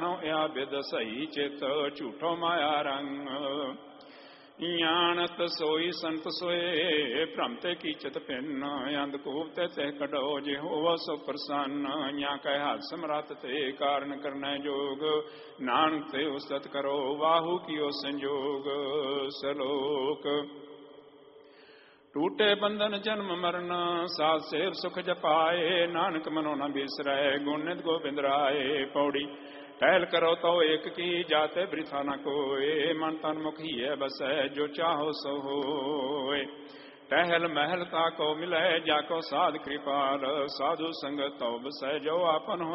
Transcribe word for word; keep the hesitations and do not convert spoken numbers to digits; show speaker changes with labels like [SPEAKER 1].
[SPEAKER 1] या बिद सही चित झूठो माया रंग। यानत सोई संत सोए भ्रमते की चित भिन्न अंधकूप ते ते कढो जे होवो सो प्रसन्न। या कह हाथ समरथ ते कारण करना जोग नानक ते उस्तत करो वाहु कियो संजोग। सलोक टूटे बंधन जन्म मरण साध सेव सुख जपाए नानक मनो न बिसरै गुण नित गोबिंद राय। पौड़ी टहल करो तो एक की जाते वृथा न कोय मन तन मुख ही है बसै जो चाहो सो होय। टहल महल ताको मिलै जाको साध कृपाल साधु संगत तो बसै जो आपन हो